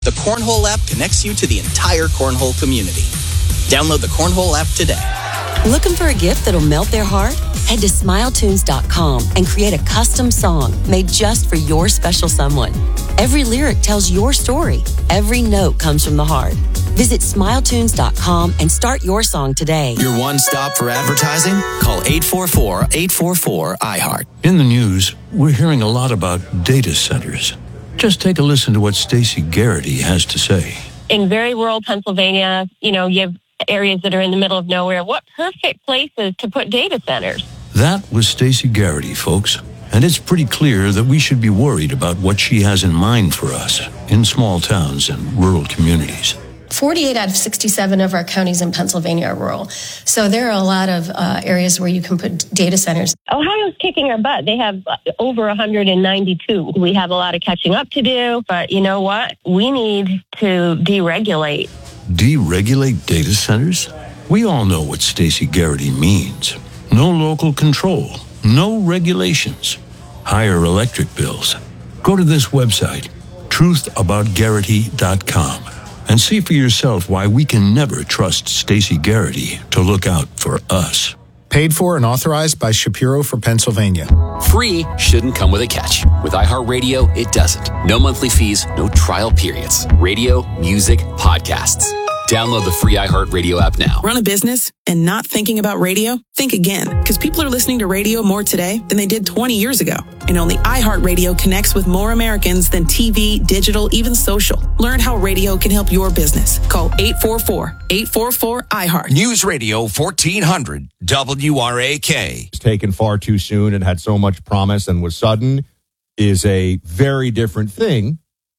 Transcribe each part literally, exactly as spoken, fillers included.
The Cornhole app connects you to the entire Cornhole community. Download the Cornhole app today. Looking for a gift that'll melt their heart? Head to smile tunes dot com and create a custom song made just for your special someone. Every lyric tells your story. Every note comes from the heart. Visit smile tunes dot com and start your song today. Your one stop for advertising? Call eight four four, eight four four, I heart. In the news, we're hearing a lot about data centers. Just take a listen to what Stacey Garrity has to say. In very rural Pennsylvania, you know, you have areas that are in the middle of nowhere. What perfect places to put data centers? That was Stacey Garrity, folks. And it's pretty clear that we should be worried about what she has in mind for us in small towns and rural communities. forty-eight out of sixty-seven of our counties in Pennsylvania are rural. So there are a lot of uh, areas where you can put data centers. Ohio's kicking our butt. They have over one hundred ninety-two. We have a lot of catching up to do, but you know what? We need to deregulate. Deregulate data centers? We all know what Stacey Garrity means. No local control, no regulations, higher electric bills. Go to this website, truth about garrity dot com. And see for yourself why we can never trust Stacey Garrity to look out for us. Paid for and authorized by Shapiro for Pennsylvania. Free shouldn't come with a catch. With iHeartRadio, it doesn't. No monthly fees, no trial periods. Radio, music, podcasts. Download the free iHeartRadio app now. Run a business and not thinking about radio? Think again, because people are listening to radio more today than they did twenty years ago. And only iHeartRadio connects with more Americans than T V, digital, even social. Learn how radio can help your business. Call eight four four, eight four four, I heart. News Radio fourteen hundred W R A K. It's taken far too soon and had so much promise and was sudden is a very different thing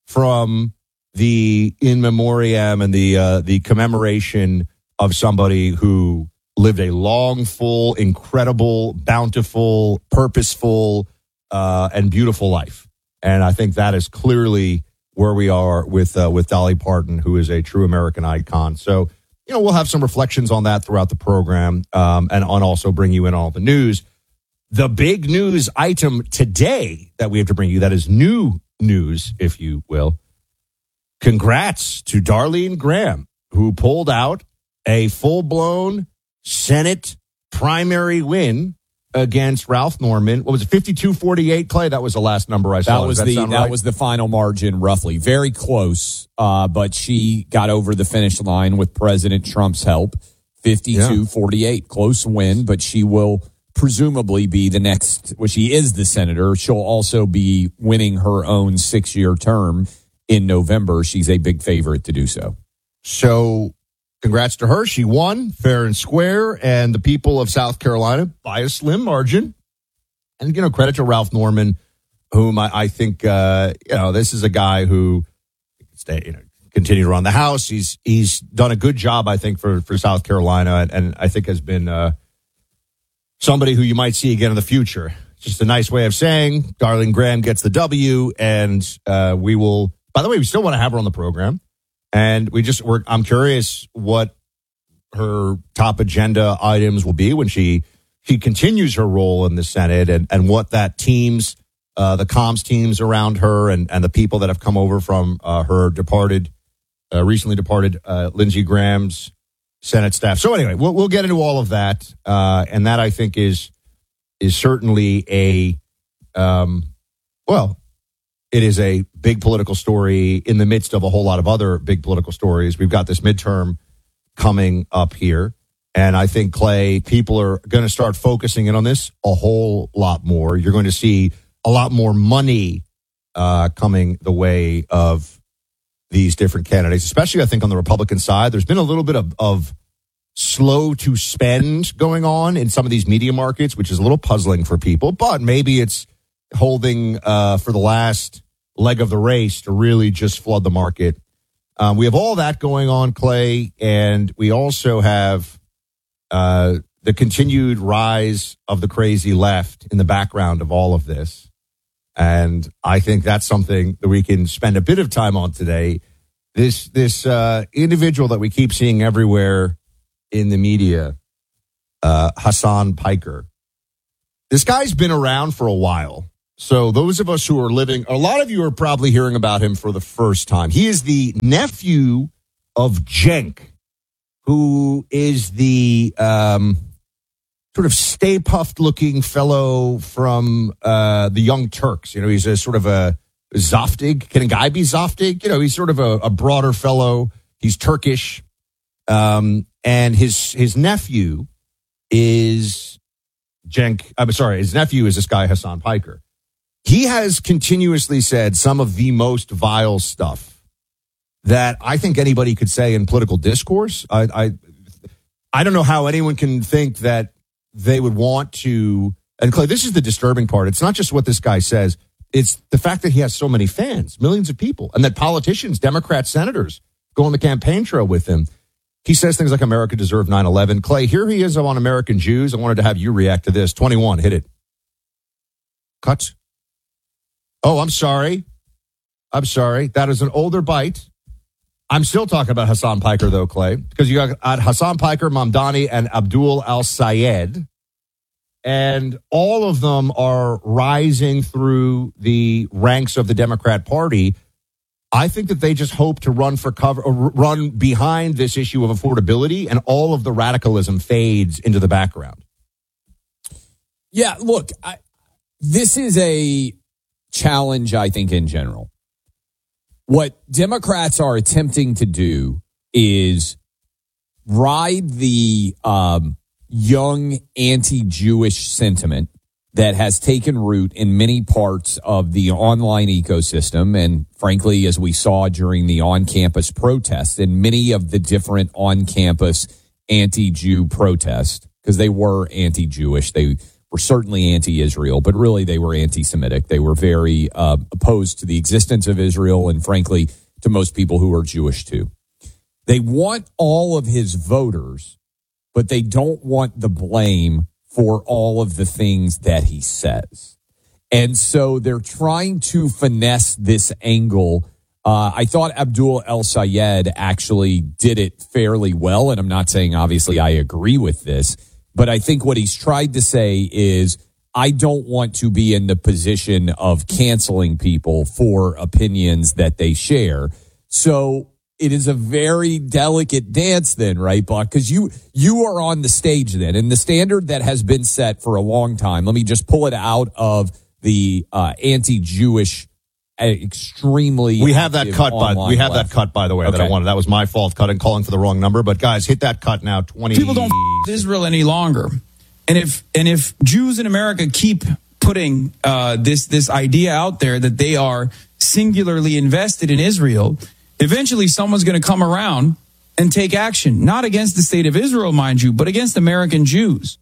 from the in memoriam and the uh, the commemoration of somebody who lived a long, full, incredible, bountiful, purposeful, uh, and beautiful life. And I think that is clearly where we are with uh, with Dolly Parton, who is a true American icon. So, you know, we'll have some reflections on that throughout the program, um, and on also bring you in all the news. The big news item today that we have to bring you, that is new news, if you will. Congrats to Darlene Graham, who pulled out a full-blown Senate primary win against Ralph Norman. What was it, fifty-two forty-eight, Clay? That was the last number I saw. That was Does the that, that right? was the final margin, roughly. Very close, uh, but she got over the finish line with President Trump's help. fifty-two forty-eight, close win, but she will presumably be the next, well, she is the senator. She'll also be winning her own six-year term in November. She's a big favorite to do so. So congrats to her. She won fair and square, and the people of South Carolina by a slim margin. And, you know, credit to Ralph Norman, whom I, I think, uh, you know, this is a guy who stay, you know, continue to run the House. He's he's done a good job, I think, for, for South Carolina, and, and I think has been uh, somebody who you might see again in the future. Just a nice way of saying Darlene Graham gets the W, and uh, we will. By the way, we still want to have her on the program, and we just we're, I'm curious what her top agenda items will be when she she continues her role in the Senate, and, and what that teams, uh, the comms teams around her, and, and the people that have come over from uh, her departed, uh, recently departed uh, Lindsey Graham's Senate staff. So anyway, we'll we'll get into all of that, uh, and that I think is is certainly a um, well. It is a big political story in the midst of a whole lot of other big political stories. We've got this midterm coming up here. And I think, Clay, people are going to start focusing in on this a whole lot more. You're going to see a lot more money uh, coming the way of these different candidates, especially, I think, on the Republican side. There's been a little bit of, of slow to spend going on in some of these media markets, which is a little puzzling for people. But maybe it's holding uh, for the last leg of the race to really just flood the market. Um, we have all that going on, Clay, and we also have uh, the continued rise of the crazy left in the background of all of this. And I think that's something that we can spend a bit of time on today. This this uh, individual that we keep seeing everywhere in the media, uh, Hasan Piker. This guy's been around for a while. So those of us who are living, a lot of you are probably hearing about him for the first time. He is the nephew of Cenk, who is the um, sort of Stay Puft looking fellow from uh, the Young Turks. You know, he's a sort of a Zoftig. Can a guy be Zoftig? You know, he's sort of a, a broader fellow. He's Turkish. Um, and his his nephew is Cenk. I'm sorry, his nephew is this guy, Hassan Piker. He has continuously said some of the most vile stuff that I think anybody could say in political discourse. I, I, I don't know how anyone can think that they would want to. And Clay, this is the disturbing part. It's not just what this guy says. It's the fact that he has so many fans, millions of people, and that politicians, Democrat senators, go on the campaign trail with him. He says things like America deserved nine eleven. Clay, here he is on American Jews. I wanted to have you react to this. twenty-one, hit it. Cut. Oh, I'm sorry. I'm sorry. That is an older bite. I'm still talking about Hassan Piker, though, Clay, because you got uh, Hassan Piker, Mamdani, and Abdul al-Sayed. And all of them are rising through the ranks of the Democrat Party. I think that they just hope to run for cover, or run behind this issue of affordability, and all of the radicalism fades into the background. Yeah, look, I, this is a challenge, I think, in general. What Democrats are attempting to do is ride the um, young anti-Jewish sentiment that has taken root in many parts of the online ecosystem. And frankly, as we saw during the on-campus protests and many of the different on-campus anti-Jew protests, because they were anti-Jewish, they were certainly anti-Israel, but really they were anti-Semitic. They were very uh, opposed to the existence of Israel and, frankly, to most people who are Jewish too. They want all of his voters, but they don't want the blame for all of the things that he says. And so they're trying to finesse this angle. Uh, I thought Abdul el-Sayed actually did it fairly well, and I'm not saying, obviously, I agree with this. But I think what he's tried to say is, I don't want to be in the position of canceling people for opinions that they share. So it is a very delicate dance then, right, Buck? Because you, you are on the stage then, and the standard that has been set for a long time, let me just pull it out of the uh, anti-Jewish extremely we have that cut by we have left. that cut by the way okay. that I wanted. That was my fault, cutting calling for the wrong number. But guys, hit that cut now. Twenty people don't f- Israel any longer, and if and if Jews in America keep putting uh, this this idea out there that they are singularly invested in Israel, eventually someone's going to come around and take action, not against the state of Israel, mind you, but against American Jews.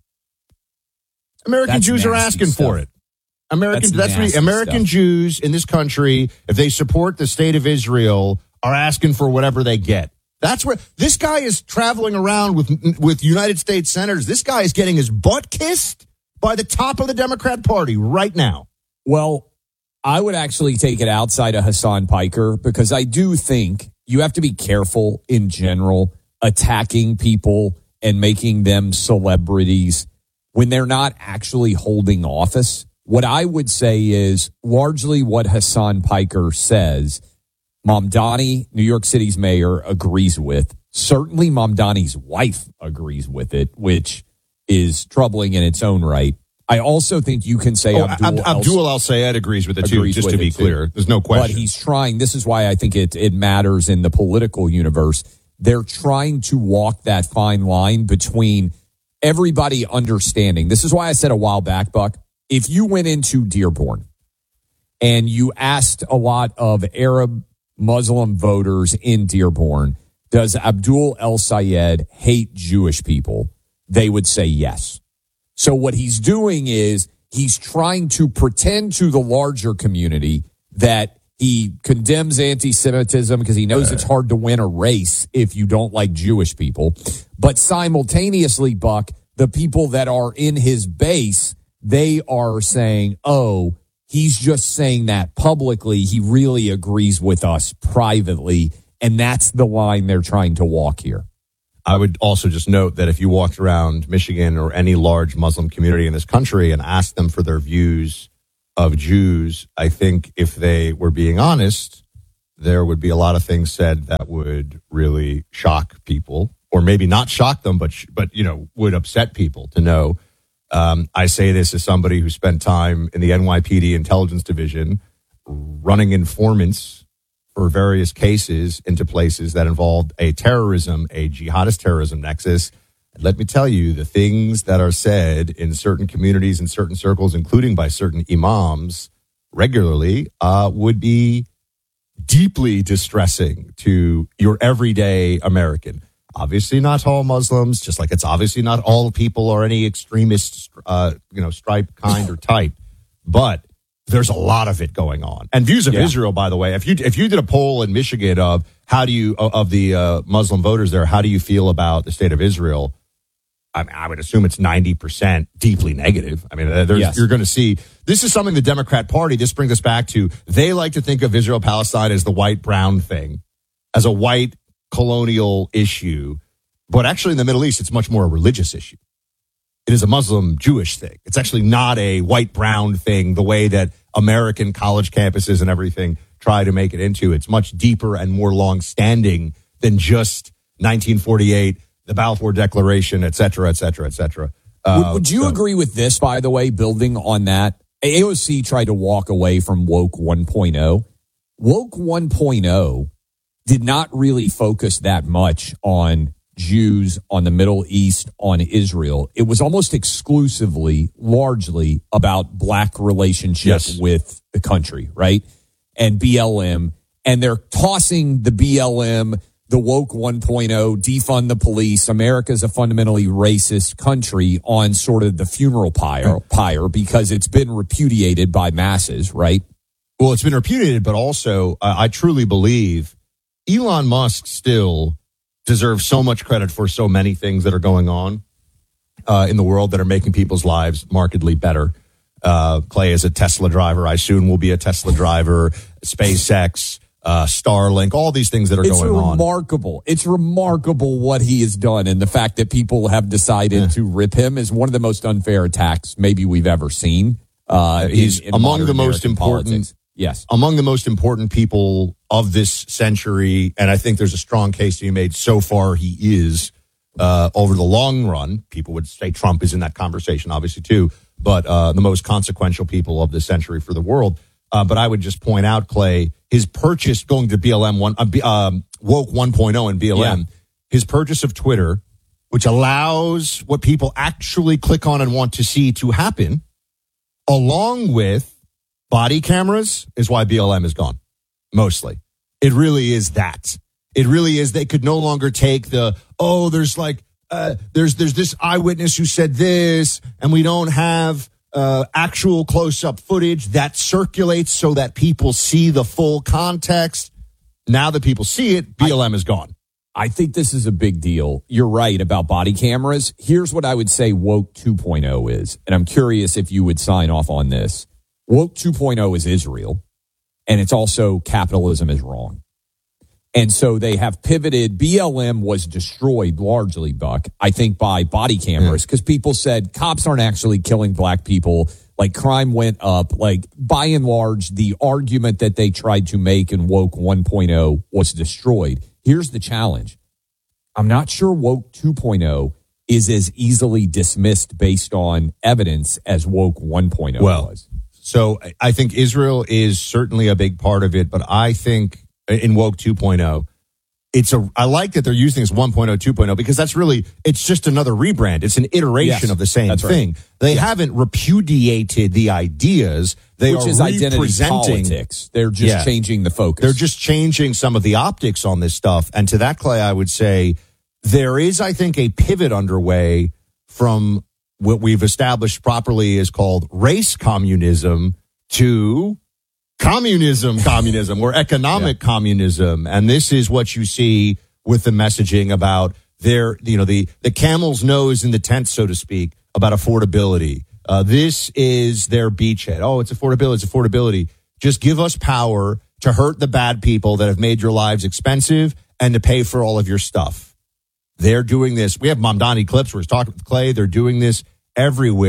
American That's Jews are asking stuff. for it. American, that's that's, that's American stuff. Jews in this country, if they support the state of Israel, are asking for whatever they get. That's where this guy is traveling around with with United States senators. This guy is getting his butt kissed by the top of the Democrat Party right now. Well, I would actually take it outside of Hassan Piker, because I do think you have to be careful in general attacking people and making them celebrities when they're not actually holding office. What I would say is largely what Hassan Piker says, Mamdani, New York City's mayor, agrees with. Certainly Mamdani's wife agrees with it, which is troubling in its own right. I also think you can say oh, Abdul, Ab- Abdul al-Sayed agrees with it too, just to be clear. Too. There's no question. But he's trying, this is why I think it, it matters in the political universe. They're trying to walk that fine line between everybody understanding. This is why I said a while back, Buck, if you went into Dearborn and you asked a lot of Arab Muslim voters in Dearborn, does Abdul el-Sayed hate Jewish people? They would say yes. So what he's doing is he's trying to pretend to the larger community that he condemns anti-Semitism because he knows it's hard to win a race if you don't like Jewish people. But simultaneously, Buck, the people that are in his base, they are saying, oh, he's just saying that publicly. He really agrees with us privately. And that's the line they're trying to walk here. I would also just note that if you walked around Michigan or any large Muslim community in this country and asked them for their views of Jews, I think if they were being honest, there would be a lot of things said that would really shock people, or maybe not shock them, but, but you know, would upset people to know. Um, I say this as somebody who spent time in the N Y P D Intelligence Division running informants for various cases into places that involved a terrorism, a jihadist terrorism nexus. And let me tell you, the things that are said in certain communities, in certain circles, including by certain imams regularly, uh, would be deeply distressing to your everyday American. Obviously not all Muslims, just like it's obviously not all people or any extremist, uh, you know, stripe, kind, or type. But there's a lot of it going on. And Views of yeah. Israel, by the way, if you if you did a poll in Michigan of how do you of the uh, Muslim voters there, how do you feel about the state of Israel? I mean, I would assume it's ninety percent deeply negative. I mean, there's, yes. you're going to see this is something the Democrat Party. This brings us back to they like to think of Israel Palestine as the white brown thing, as a white colonial issue, but actually in the Middle East, it's much more a religious issue. It is a Muslim Jewish thing. It's actually not a white brown thing the way that American college campuses and everything try to make it into. It's much deeper and more long standing than just nineteen forty-eight, the Balfour Declaration, et cetera, et cetera, et cetera. Uh, would, would you so, agree with this, by the way, building on that? A O C tried to walk away from Woke one point oh. Woke one point oh did not really focus that much on Jews, on the Middle East, on Israel. It was almost exclusively, largely about black relationship yes. with the country, right? And B L M. And they're tossing the B L M, the Woke one point oh, defund the police, America's a fundamentally racist country on sort of the funeral pyre, pyre because it's been repudiated by masses, right? Well, it's been repudiated, but also uh, I truly believe Elon Musk still deserves so much credit for so many things that are going on uh, in the world that are making people's lives markedly better. Uh, Clay is a Tesla driver. I soon will be a Tesla driver. SpaceX, uh, Starlink, all these things that are it's going on. It's remarkable. It's remarkable what he has done. And the fact that people have decided yeah. to rip him is one of the most unfair attacks maybe we've ever seen. Uh, He's in, in among the American most important. Politics. Yes. Among the most important people of this century, and I think there's a strong case to be made so far he is. Uh, over the long run, people would say Trump is in that conversation, obviously, too, but uh, the most consequential people of the century for the world. Uh, but I would just point out, Clay, his purchase going to B L M, one, uh, um, Woke one point oh and B L M, yeah. his purchase of Twitter, which allows what people actually click on and want to see to happen, along with body cameras, is why B L M is gone, mostly. It really is that. It really is. They could no longer take the, oh, there's like, uh, there's there's this eyewitness who said this, and we don't have uh, actual close-up footage that circulates so that people see the full context. Now that people see it, B L M I, is gone. I think this is a big deal. You're right about body cameras. Here's what I would say Woke two point oh is, and I'm curious if you would sign off on this. Woke two point oh is Israel, and it's also capitalism is wrong. And so they have pivoted. B L M was destroyed largely, Buck, I think, by body cameras because people said cops aren't actually killing black people. Like crime went up. Like by and large, the argument that they tried to make in Woke one point oh was destroyed. Here's the challenge. I'm not sure Woke two point oh is as easily dismissed based on evidence as Woke one point oh well, was. So I think Israel is certainly a big part of it, but I think in Woke two point oh, it's a, I like that they're using this one point oh, two point oh because that's really, it's just another rebrand. It's an iteration yes, of the same thing. Right. They yes. haven't repudiated the ideas. They Which are is identity representing politics. They're just yeah. changing the focus. They're just changing some of the optics on this stuff. And to that, Clay, I would say there is, I think, a pivot underway from what we've established properly is called race communism to communism, communism, or economic yeah. communism. And this is what you see with the messaging about their, you know, the, the camel's nose in the tent, so to speak, about affordability. Uh, this is their beachhead. Oh, it's affordability. It's affordability. Just give us power to hurt the bad people that have made your lives expensive and to pay for all of your stuff. They're doing this. We have Mamdani clips where he's talking with Clay. They're doing this everywhere.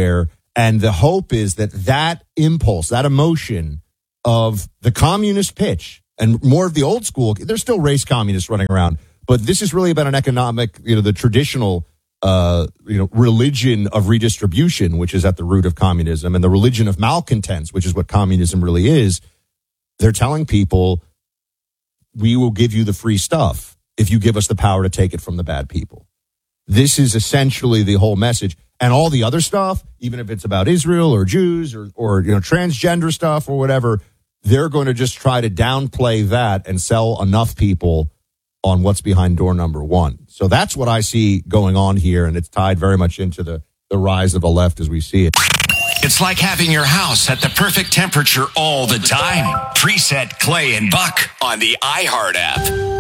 And the hope is that that impulse, that emotion of the communist pitch and more of the old school, there's still race communists running around, but this is really about an economic, you know, the traditional, uh, you know, religion of redistribution, which is at the root of communism, and the religion of malcontents, which is what communism really is. They're telling people, we will give you the free stuff if you give us the power to take it from the bad people. This is essentially the whole message. And all the other stuff, even if it's about Israel or Jews or, or you know, transgender stuff or whatever, they're going to just try to downplay that and sell enough people on what's behind door number one. So that's what I see going on here, and it's tied very much into the, the rise of the left as we see it. It's like having your house at the perfect temperature all the time. Preset Clay and Buck on the iHeart app.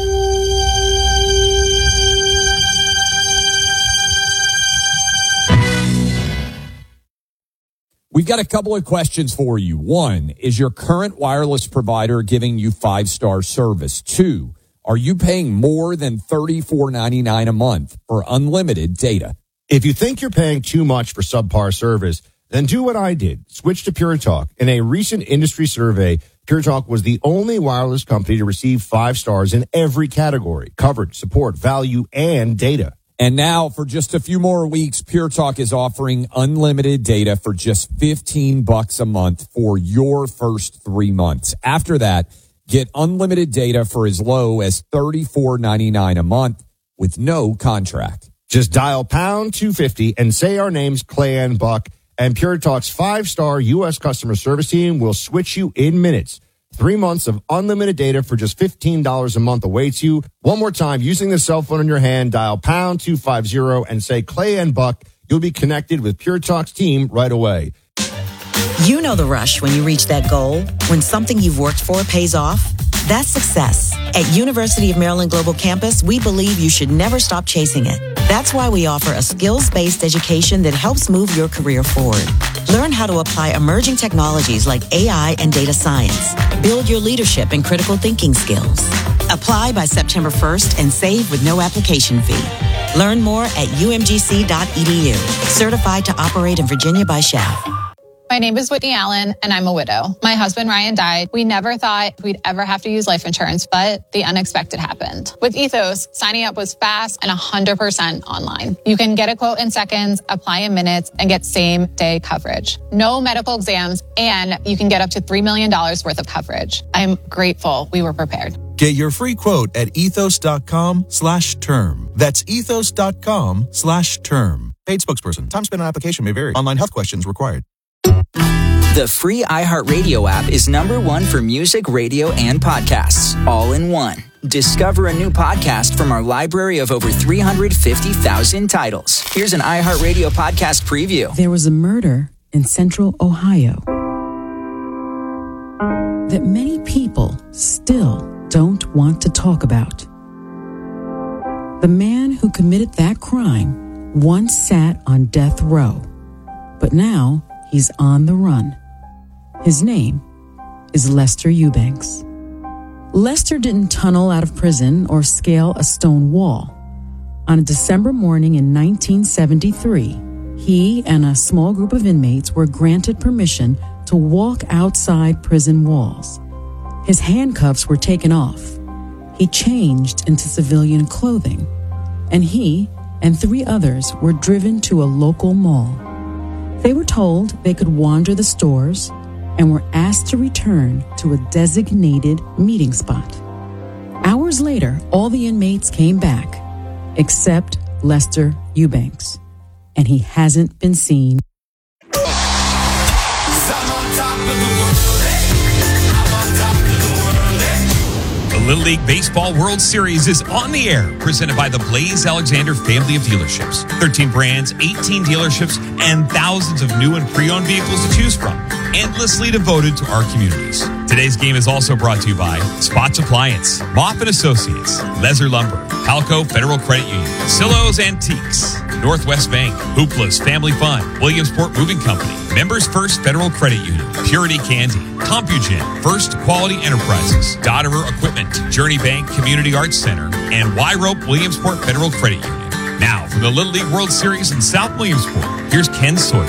We've got a couple of questions for you. One, is your current wireless provider giving you five-star service? Two, are you paying more than thirty-four ninety-nine a month for unlimited data? If you think you're paying too much for subpar service, then do what I did. Switch to Pure Talk. In a recent industry survey, Pure Talk was the only wireless company to receive five stars in every category: coverage, support, value, and data. And now, for just a few more weeks, Pure Talk is offering unlimited data for just fifteen bucks a month for your first three months. After that, get unlimited data for as low as thirty-four ninety-nine a month with no contract. Just dial pound two fifty and say our names, Clay and Buck, and Pure Talk's five-star U S customer service team will switch you in minutes. Three months of unlimited data for just fifteen dollars a month awaits you. One more time, using the cell phone in your hand, dial pound two fifty and say Clay and Buck. You'll be connected with Pure Talk's team right away. You know the rush when you reach that goal, when something you've worked for pays off. That's success. At University of Maryland Global Campus, we believe you should never stop chasing it. That's why we offer a skills-based education that helps move your career forward. Learn how to apply emerging technologies like A I and data science. Build your leadership and critical thinking skills. Apply by September first and save with no application fee. Learn more at u m g c dot e d u. Certified to operate in Virginia by S C H A F. My name is Whitney Allen, and I'm a widow. My husband, Ryan, died. We never thought we'd ever have to use life insurance, but the unexpected happened. With Ethos, signing up was fast and one hundred percent online. You can get a quote in seconds, apply in minutes, and get same-day coverage. No medical exams, and you can get up to three million dollars worth of coverage. I'm grateful we were prepared. Get your free quote at ethos.com slash term. That's ethos.com slash term. Paid spokesperson. Time spent on application may vary. Online health questions required. The free iHeartRadio app is number one for music, radio, and podcasts, all in one. Discover a new podcast from our library of over three hundred fifty thousand titles. Here's an iHeartRadio podcast preview. There was a murder in central Ohio that many people still don't want to talk about. The man who committed that crime once sat on death row, but now he's on the run. His name is Lester Eubanks. Lester didn't tunnel out of prison or scale a stone wall. On a December morning in nineteen seventy-three, he and a small group of inmates were granted permission to walk outside prison walls. His handcuffs were taken off. He changed into civilian clothing, and he and three others were driven to a local mall. They were told they could wander the stores and were asked to return to a designated meeting spot. Hours later, all the inmates came back, except Lester Eubanks, and he hasn't been seen. The Little League Baseball World Series is on the air, presented by the Blaze Alexander family of dealerships. thirteen brands, eighteen dealerships, and thousands of new and pre-owned vehicles to choose from, endlessly devoted to our communities. Today's game is also brought to you by Spots Appliance, Moff and Associates, Lezer Lumber, Palco Federal Credit Union, Silos Antiques, Northwest Bank, Hoopla's Family Fun, Williamsport Moving Company, Members First Federal Credit Union, Purity Candy, CompuGen, First Quality Enterprises, Dotterer Equipment, Journey Bank Community Arts Center, and Y-Rope Williamsport Federal Credit Union. Now, for the Little League World Series in South Williamsport, here's Ken Sawyer.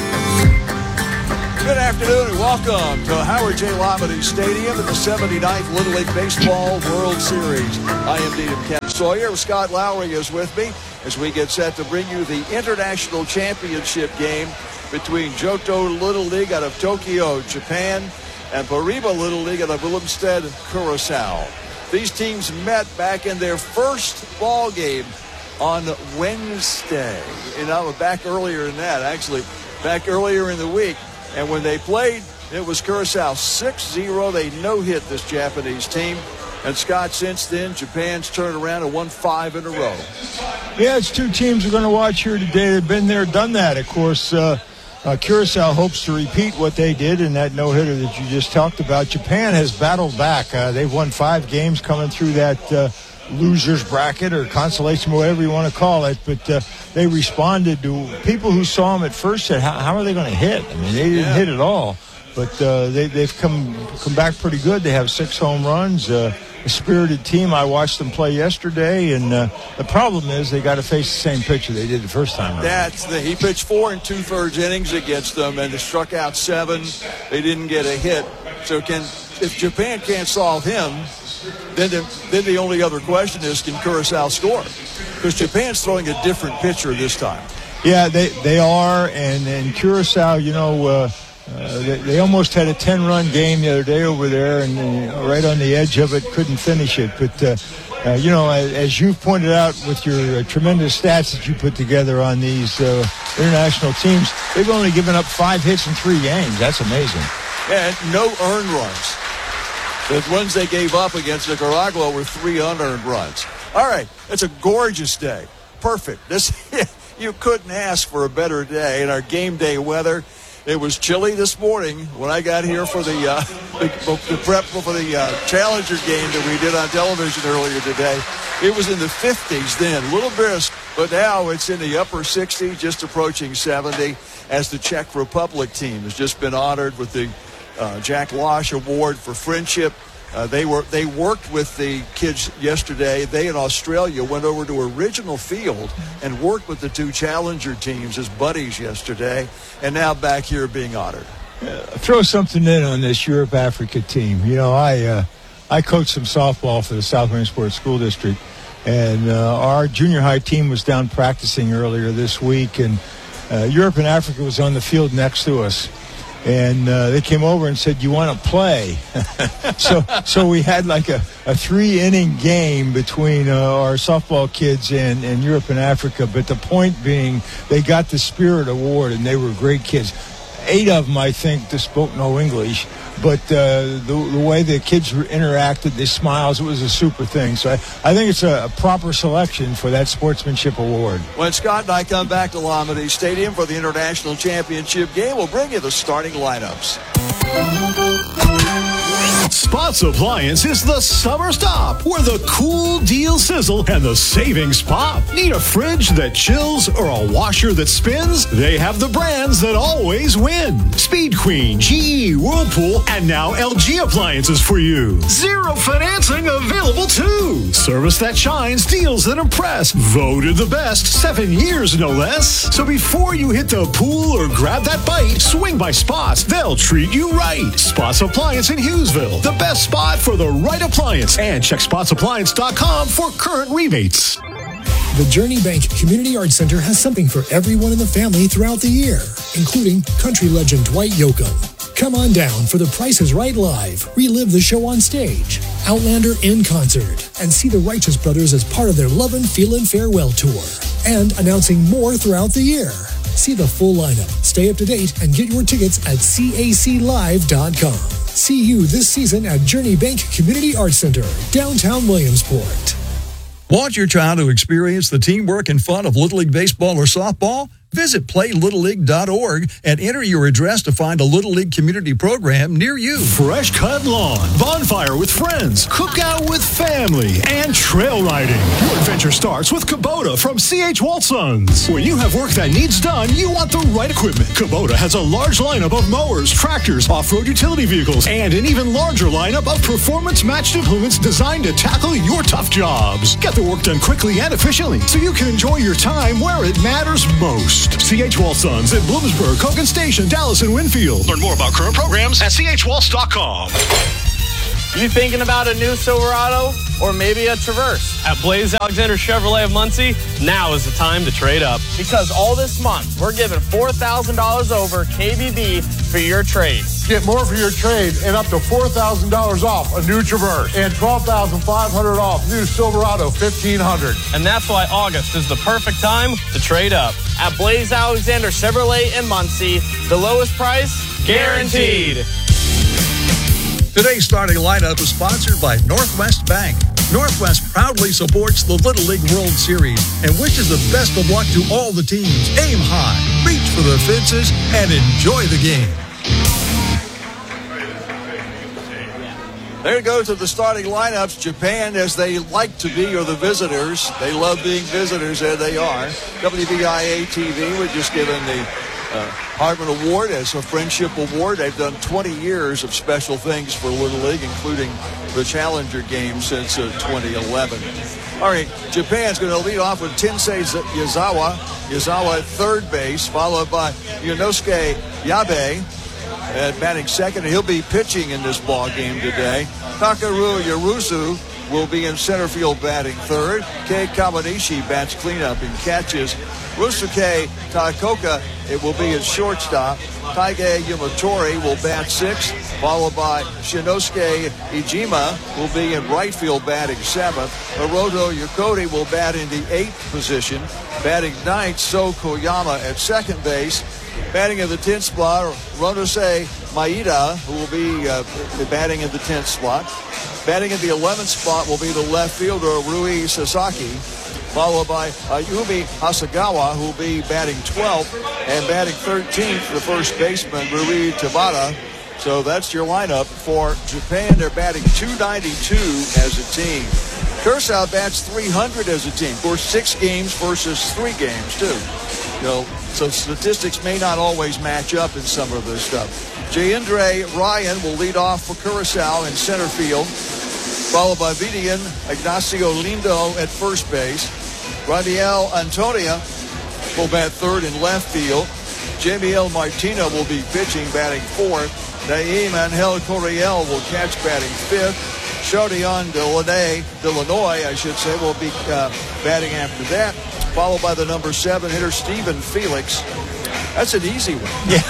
Good afternoon and welcome to Howard J. Lamade Stadium at the seventy-ninth Little League Baseball World Series. I am D M Ken Sawyer. Scott Lowry is with me as we get set to bring you the International Championship game between Johto Little League out of Tokyo, Japan, and Pariba Little League out of Ilmsted, Curacao. These teams met back in their first ball game on Wednesday. You know, back earlier than that, actually, back earlier in the week. And when they played, it was Curacao six zero. They no-hit this Japanese team. And, Scott, since then, Japan's turned around and won five in a row. Yeah, it's two teams we're going to watch here today. They've been there, done that. Of course, uh, uh, Curacao hopes to repeat what they did in that no-hitter that you just talked about. Japan has battled back. Uh, they've won five games coming through that uh, loser's bracket or consolation, whatever you want to call it. But uh, they responded to people who saw them at first said, how, how are they going to hit? I mean, they didn't yeah. hit at all. But uh, they, they've come come back pretty good. They have six home runs. Uh, a spirited team. I watched them play yesterday, and uh, the problem is they got to face the same pitcher they did the first time around. That's the, he pitched four and two-thirds innings against them, and they struck out seven. They didn't get a hit. So can if Japan can't solve him, then the, then the only other question is, can Curacao score? Because Japan's throwing a different pitcher this time. Yeah, they, they are, and, and Curacao, you know, uh, Uh, they, they almost had a ten-run game the other day over there, and uh, right on the edge of it, couldn't finish it. But, uh, uh, you know, as, as you've pointed out with your uh, tremendous stats that you put together on these uh, international teams, they've only given up five hits in three games. That's amazing. And no earned runs. The ones they gave up against Nicaragua were three unearned runs. All right, it's a gorgeous day. Perfect. This you couldn't ask for a better day in our game day weather. It was chilly this morning when I got here for the uh, the, the prep for the uh, Challenger game that we did on television earlier today. It was in the fifties then, a little brisk, but now it's in the upper sixties, just approaching seventy, as the Czech Republic team has just been honored with the uh, Jack Losh Award for Friendship. Uh, they were they worked with the kids yesterday. They in Australia went over to Original Field and worked with the two Challenger teams as buddies yesterday, and now back here being honored. Uh, throw something in on this Europe-Africa team. You know, I uh, I coached some softball for the South Williamsport School District, and uh, our junior high team was down practicing earlier this week, and uh, Europe and Africa was on the field next to us. And uh, they came over and said, you want to play? so so we had like a, a three-inning game between uh, our softball kids and, and Europe and Africa. But the point being, they got the Spirit Award, and they were great kids. Eight of them, I think, they spoke no English. But uh, the, the way the kids interacted, the smiles, it was a super thing. So I, I think it's a, a proper selection for that sportsmanship award. When Scott and I come back to Lamade Stadium for the International Championship game, we'll bring you the starting lineups. Spots Appliance is the summer stop where the cool deals sizzle and the savings pop. Need a fridge that chills or a washer that spins? They have the brands that always win. Speed Queen, G E, Whirlpool, and now L G appliances for you. Zero financing available too. Service that shines, deals that impress. Voted the best seven years no less. So before you hit the pool or grab that bite, swing by Spots. They'll treat you right. Spots Appliance in Hughesville. The best spot for the right appliance. And check spots appliance dot com for current rebates. The Journey Bank Community Arts Center has something for everyone in the family throughout the year, including country legend Dwight Yoakam. Come on down for The Price is Right Live, relive the show on stage, Outlander in concert, and see the Righteous Brothers as part of their Lovin' Feelin' Farewell Tour. And announcing more throughout the year. See the full lineup, stay up to date, and get your tickets at C A C live dot com. See you this season at Journey Bank Community Arts Center, downtown Williamsport. Want your child to experience the teamwork and fun of Little League baseball or softball? Visit play little league dot org and enter your address to find a Little League community program near you. Fresh cut lawn, bonfire with friends, cookout with family, and trail riding. Your adventure starts with Kubota from C H. Waltsons. When you have work that needs done, you want the right equipment. Kubota has a large lineup of mowers, tractors, off-road utility vehicles, and an even larger lineup of performance-matched implements designed to tackle your tough jobs. Get the work done quickly and efficiently so you can enjoy your time where it matters most. C H. Waltsons in Bloomsburg, Hogan Station, Dallas, and Winfield. Learn more about current programs at c h waltz dot com. You thinking about a new Silverado or maybe a Traverse? At Blaze Alexander Chevrolet of Muncie, now is the time to trade up. Because all this month, we're giving four thousand dollars over K B B for your trade. Get more for your trade and up to four thousand dollars off a new Traverse and twelve thousand five hundred dollars off new Silverado fifteen hundred. And that's why August is the perfect time to trade up. At Blaze Alexander Chevrolet in Muncie, the lowest price guaranteed. Today's starting lineup is sponsored by Northwest Bank. Northwest proudly supports the Little League World Series and wishes the best of luck to all the teams. Aim high, reach for the fences, and enjoy the game. There you go to the starting lineups. Japan, as they like to be, are the visitors. They love being visitors, and they are. W V I A T V, we're just given the uh, Hartman Award as a friendship award. They've done twenty years of special things for Little League, including the Challenger game since uh, twenty eleven. All right, Japan's going to lead off with Tensei Yazawa. Yazawa at third base, followed by Yonosuke Yabe at batting second. He'll be pitching in this ball game today. Takaru Yaruzu will be in center field batting third. Kei Kawanishi bats cleanup and catches. Rusuke Taikoka, it will be his shortstop. Taige Yumatori will bat sixth, followed by Shinosuke Ijima will be in right field batting seventh. Hiroto Yokoti will bat in the eighth position. Batting ninth, So Koyama at second base. Batting in the tenth spot, Ronose Maeda, who will be uh, batting in the tenth spot. Batting in the eleventh spot will be the left fielder, Rui Sasaki, followed by Ayumi Hasagawa, who will be batting twelfth, and batting thirteenth, the first baseman, Rui Tabata. So that's your lineup for Japan. They're batting two ninety-two as a team. Curacao bats three hundred as a team. Of course, six games versus three games, too. You know, so statistics may not always match up in some of this stuff. Jayendra Ryan will lead off for Curacao in center field, followed by Vidian Ignacio Lindo at first base. Radiel Antonia will bat third in left field. Jamiel Martina will be pitching, batting fourth. Naeem Angel Correal will catch, batting fifth. Chaudion Delaney, Delanoy, I should say, will be uh, batting after that, followed by the number seven hitter, Stephen Felix. That's an easy one. Yeah.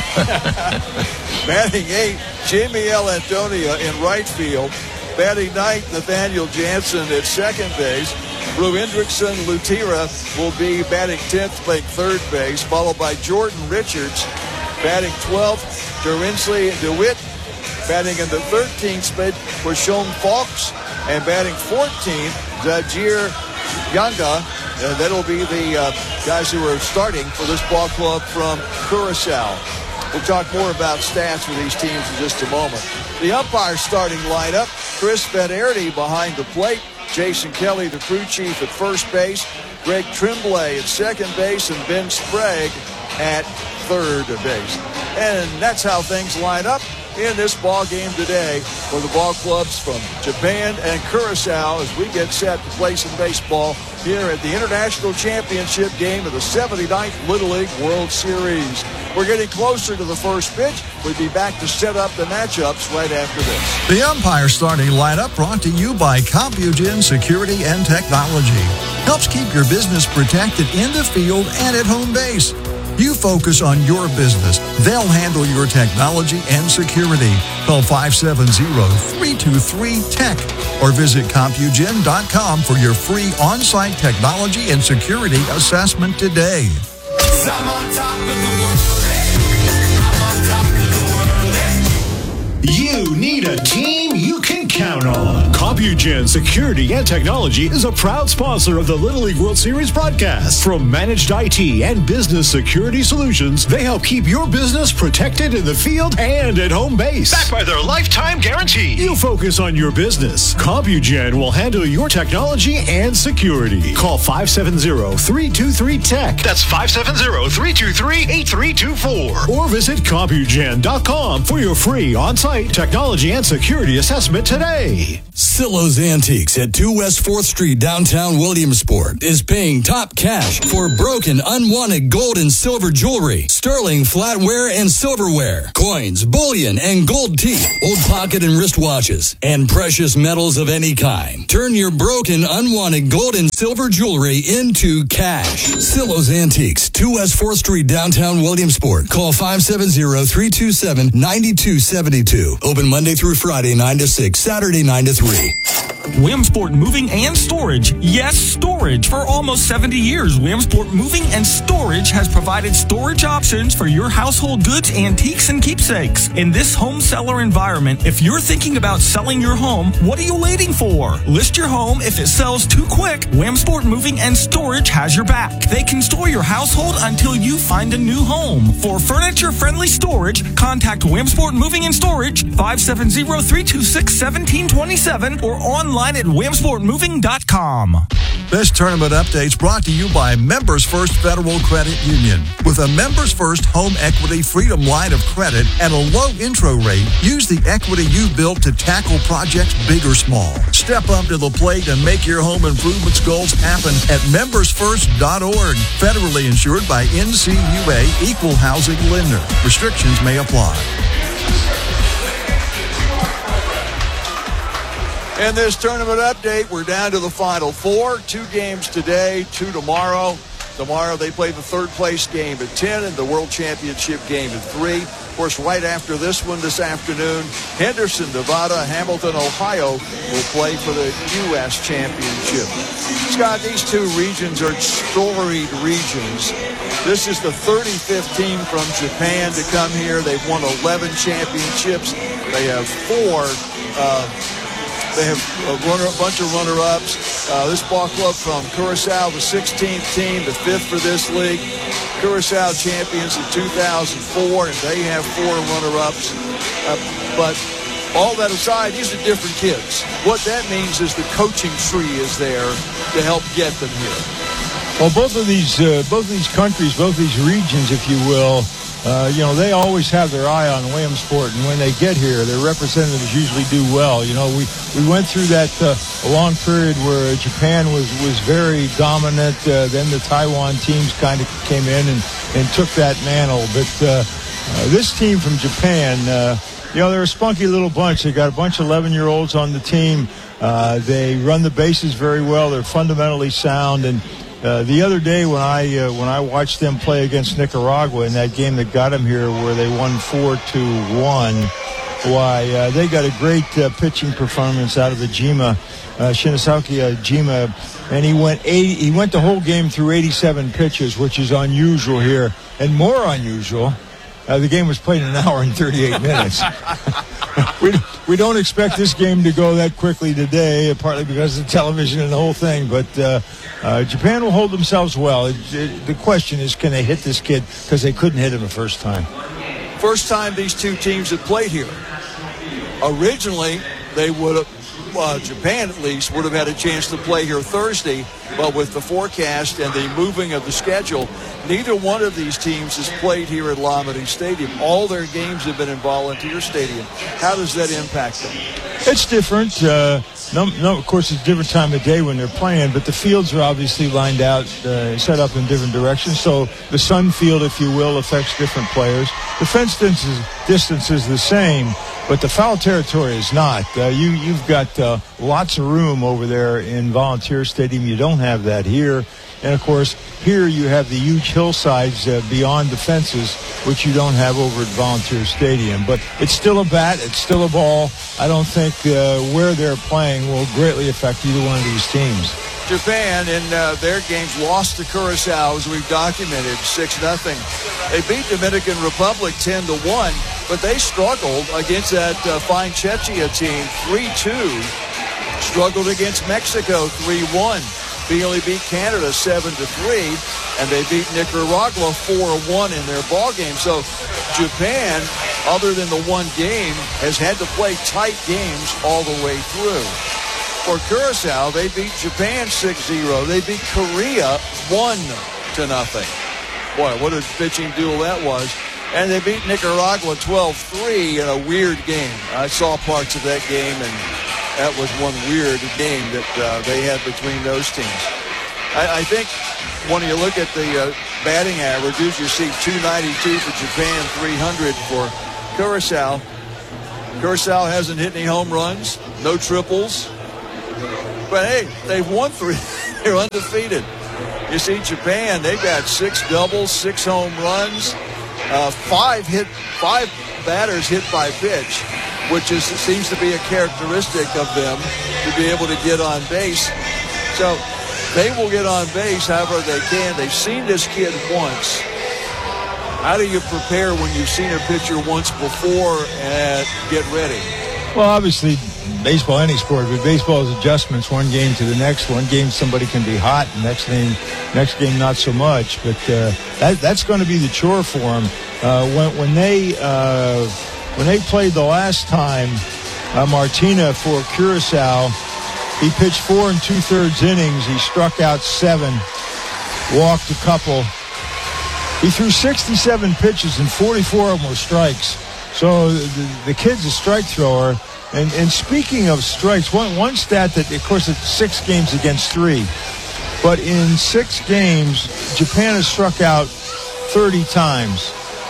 Batting eight, Jamiel Antonia in right field. Batting ninth, Nathaniel Jansen at second base. Brew Hendrickson Lutira will be batting tenth, playing third base, followed by Jordan Richards. Batting twelfth, Dorinsley DeWitt. Batting in the thirteenth spot for Sean Fox. And batting fourteenth, Zajir Yanga. And that'll be the uh, guys who are starting for this ball club from Curacao. We'll talk more about stats for these teams in just a moment. The umpire starting lineup, Chris Benardi behind the plate, Jason Kelly, the crew chief, at first base, Greg Tremblay at second base, and Ben Sprague at third base. And that's how things line up in this ball game today for the ball clubs from Japan and Curacao as we get set to play some baseball here at the International Championship game of the seventy-ninth Little League World Series. We're getting closer to the first pitch. We'll be back to set up the matchups right after this. The umpire starting lineup brought to you by Compugen Security and Technology. Helps keep your business protected in the field and at home base. You focus on your business. They'll handle your technology and security. Call five seven zero, three two three, T E C or visit Compugen dot com for your free on-site technology and security assessment today. I'm on top of the world. I'm on top of the world. You need a team you can count on. CompuGen Security and Technology is a proud sponsor of the Little League World Series broadcast. From managed I T and business security solutions, they help keep your business protected in the field and at home base. Backed by their lifetime guarantee. You focus on your business. CompuGen will handle your technology and security. Call five seven zero, three two three, T E C. That's five seven zero, three two three, eight three two four. Or visit CompuGen dot com for your free on-site technology and security assessment today. Silo's Antiques at two West fourth Street, downtown Williamsport, is paying top cash for broken, unwanted gold and silver jewelry, sterling flatware and silverware, coins, bullion, and gold teeth, old pocket and wrist watches, and precious metals of any kind. Turn your broken, unwanted gold and silver jewelry into cash. Silo's Antiques, two West fourth Street, downtown Williamsport. Call five seven zero, three two seven, nine two seven two. Open Monday through Friday, nine to six, Saturday, nine to three. Williamsport Moving and Storage. Yes, storage. For almost seventy years, Williamsport Moving and Storage has provided storage options for your household goods, antiques, and keepsakes. In this home seller environment, if you're thinking about selling your home, what are you waiting for? List your home. If it sells too quick, Williamsport Moving and Storage has your back. They can store your household until you find a new home. For furniture-friendly storage, contact Williamsport Moving and Storage, five seven zero, three two six, one seven two seven, or online at williamsport moving dot com. This tournament update is brought to you by Members First Federal Credit Union. With a Members First Home Equity Freedom line of credit and a low intro rate, use the equity you've built to tackle projects big or small. Step up to the plate and make your home improvements goals happen at members first dot org. Federally insured by N C U A Equal Housing Lender. Restrictions may apply. In this tournament update, we're down to the Final Four. Two games today, two tomorrow. Tomorrow they play the third place game at ten and the World Championship game at three. Of course, right after this one this afternoon, Henderson, Nevada, Hamilton, Ohio will play for the U S Championship. Scott, these two regions are storied regions. This is the thirty-fifth team from Japan to come here. They've won eleven championships. They have four uh, They have a, runner, a bunch of runner-ups. Uh, this ball club from Curacao, the sixteenth team, the fifth for this league. Curacao champions in two thousand four, and they have four runner-ups. Uh, but all that aside, these are different kids. What that means is the coaching tree is there to help get them here. Well, both of these, uh, both of these countries, both these regions, if you will, Uh, you know, they always have their eye on Williamsport, and when they get here, their representatives usually do well. You know, we, we went through that uh, long period where Japan was, was very dominant. Uh, then the Taiwan teams kind of came in and, and took that mantle. But uh, uh, this team from Japan, uh, you know, they're a spunky little bunch. They got a bunch of eleven-year-olds on the team. Uh, they run the bases very well. They're fundamentally sound, and Uh, the other day when I uh, when I watched them play against Nicaragua in that game that got them here where they won four to one, why, uh, they got a great uh, pitching performance out of the Jima, uh, Shinosaki uh, Jima, and he went eighty, he went the whole game through eighty-seven pitches, which is unusual here, and more unusual. Uh, the game was played in an hour and thirty-eight minutes. we, we don't expect this game to go that quickly today, partly because of the television and the whole thing. But uh, uh, Japan will hold themselves well. It, it, the question is, can they hit this kid? Because they couldn't hit him the first time. First time these two teams have played here. Originally, they would have, uh, Japan at least, would have had a chance to play here Thursday. But with the forecast and the moving of the schedule, neither one of these teams has played here at Lamade Stadium. All their games have been in Volunteer Stadium. How does that impact them? It's different. Uh, no, no, of course, it's a different time of day when they're playing, but the fields are obviously lined out, uh, set up in different directions. So the sun field, if you will, affects different players. The fence distance, distance is the same, but the foul territory is not. Uh, you, you've got uh, lots of room over there in Volunteer Stadium. You don't have that here. And, of course, here you have the huge hillsides uh, beyond the fences, which you don't have over at Volunteer Stadium. But it's still a bat. It's still a ball. I don't think uh, where they're playing will greatly affect either one of these teams. Japan, in uh, their games, lost to Curacao, as we've documented, six nothing. They beat Dominican Republic ten to one. but they struggled against that uh, fine Czechia team three two. Struggled against Mexico three one. Finally beat Canada seven to three, and they beat Nicaragua four one in their ball game. So Japan, other than the one game, has had to play tight games all the way through. For Curacao, they beat Japan six zero. They beat Korea one to nothing. Boy, what a pitching duel that was. And they beat Nicaragua twelve three in a weird game. I saw parts of that game, and that was one weird game that uh, they had between those teams. I, I think when you look at the uh, batting averages, you see two ninety-two for Japan, three hundred for Curacao. Curacao hasn't hit any home runs, no triples. But hey, they've won three. They're undefeated. You see Japan, they've got six doubles, six home runs, uh, five hit, five batters hit by pitch, which is seems to be a characteristic of them to be able to get on base. So they will get on base however they can. They've seen this kid once. How do you prepare when you've seen a pitcher once before and get ready? Well, obviously, baseball, any sport, but baseball is adjustments one game to the next. One game somebody can be hot, next game, next game not so much. But uh, that, that's going to be the chore for them. Uh, when, when they uh, when they played the last time, uh, Martina for Curacao, he pitched four and two thirds innings. He struck out seven, walked a couple. He threw sixty-seven pitches and forty-four of them were strikes. So the, the kid's a strike thrower. And, and speaking of strikes, one, one stat that, of course, it's six games against three. But in six games, Japan has struck out thirty times.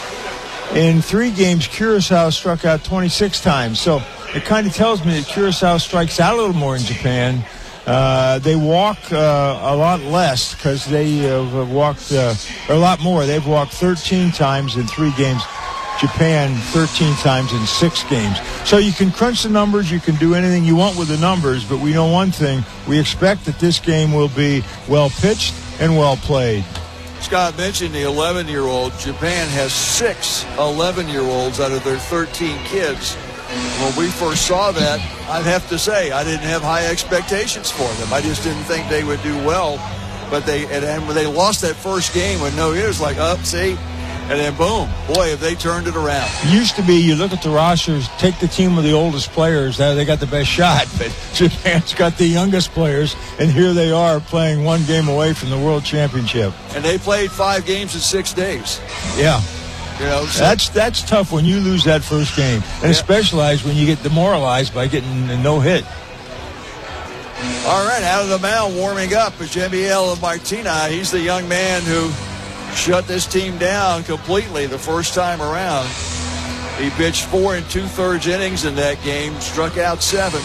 In three games, Curacao struck out twenty-six times. So it kind of tells me that Curacao strikes out a little more in Japan. Uh, they walk uh, a lot less because they have walked uh, a lot more. They've walked thirteen times in three games. Japan thirteen times in six games. So you can crunch the numbers, you can do anything you want with the numbers, but we know one thing. We expect that this game will be well pitched and well played. Scott mentioned the eleven-year-old. Japan has six eleven-year-olds out of their thirteen kids. When we first saw that, I'd have to say I didn't have high expectations for them. I just didn't think they would do well. But they and, and when they lost that first game with no hitters, like, up, oh, see? And then, boom, boy, have they turned it around. It used to be you look at the rosters, take the team with the oldest players, they got the best shot. But Japan's got the youngest players, and here they are playing one game away from the World Championship. And they played five games in six days. Yeah. You know, so that's that's tough when you lose that first game, and yeah. especially when you get demoralized by getting a no hit. All right, out of the mound, warming up is Jemiel Martina. He's the young man who shut this team down completely the first time around. He pitched four and two thirds innings in that game, struck out seven.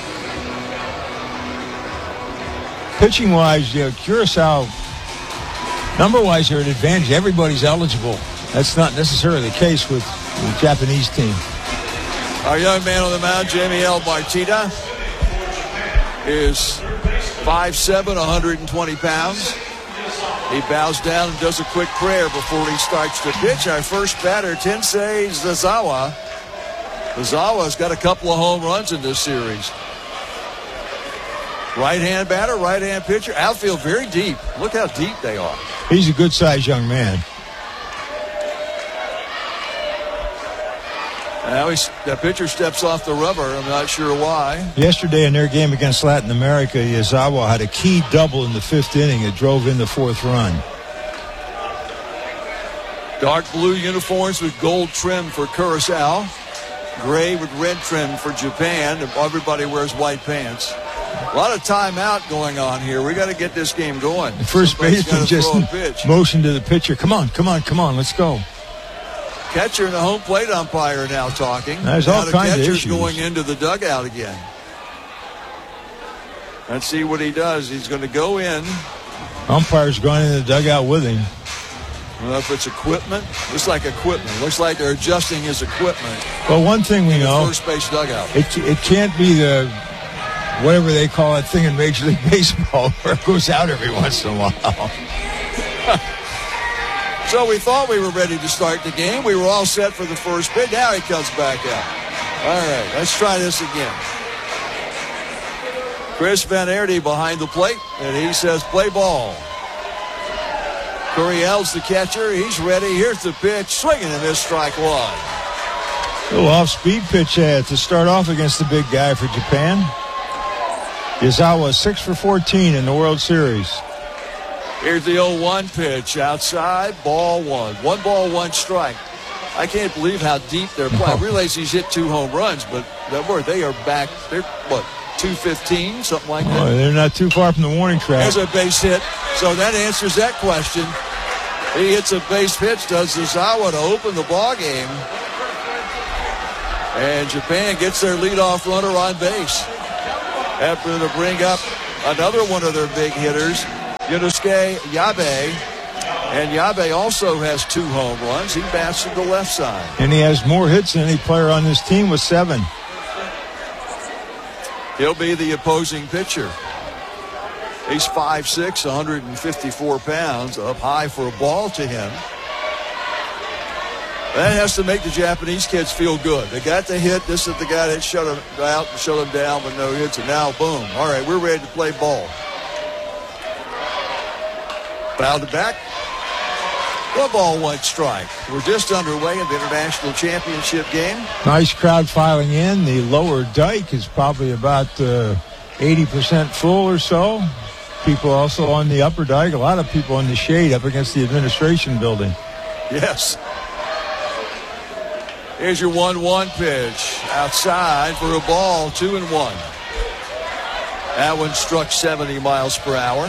Pitching wise, you know, Curacao, number wise, they're at advantage. Everybody's eligible. That's not necessarily the case with the Japanese team. Our young man on the mound, Jemiel Martina, is five seven, one hundred twenty pounds. He bows down and does a quick prayer before he starts to pitch. Our first batter, Tensei Zazawa. Zazawa's got a couple of home runs in this series. Right-hand batter, right-hand pitcher. Outfield very deep. Look how deep they are. He's a good-sized young man. Now he's, the pitcher steps off the rubber. I'm not sure why. Yesterday in their game against Latin America, Yazawa had a key double in the fifth inning that drove in the fourth run. Dark blue uniforms with gold trim for Curacao. Gray with red trim for Japan. Everybody wears white pants. A lot of timeout going on here. We got to get this game going. The first baseman just motioned to the pitcher. Come on, come on, come on, let's go. Catcher and the home plate umpire now talking. There's now all the kinds of catcher's issues. going into the dugout again. Let's see what he does. He's going to go in. Umpire's going into the dugout with him. I don't know if it's equipment. Looks like equipment. Looks like they're adjusting his equipment. Well, one thing we in know. The first base dugout. It, it can't be the, whatever they call that thing in Major League Baseball, where it goes out every once in a while. So we thought we were ready to start the game. We were all set for the first pitch. Now he comes back out. All right, let's try this again. Chris Van Aerde behind the plate, and he says play ball. Curiel's the catcher. He's ready. Here's the pitch. Swinging and miss, strike one. A little off-speed pitch uh, to start off against the big guy for Japan. Yazawa six for fourteen in the World Series. Here's the oh one pitch. Outside, ball one. One ball, one strike. I can't believe how deep they're playing. I realize he's hit two home runs, but they are back. They're, what, two fifteen, something like that? Oh, they're not too far from the warning track. There's a base hit. So that answers that question. He hits a base pitch, does Zazawa to open the ball game. And Japan gets their leadoff runner on base. After to bring up another one of their big hitters, Yunosuke Yabe. And Yabe also has two home runs. He bats to the left side. And he has more hits than any player on this team with seven. He'll be the opposing pitcher. He's five six, one hundred fifty-four pounds, up high for a ball to him. That has to make the Japanese kids feel good. They got the hit. This is the guy that shut him out and shut him down with no hits. And now, boom. All right, we're ready to play ball. Fouled it back. One ball, one strike. We're just underway in the International Championship game. Nice crowd filing in. The lower dike is probably about uh, eighty percent full or so. People also on the upper dike. A lot of people in the shade up against the administration building. Yes. Here's your one one pitch. Outside for a ball, two and one. That one struck seventy miles per hour.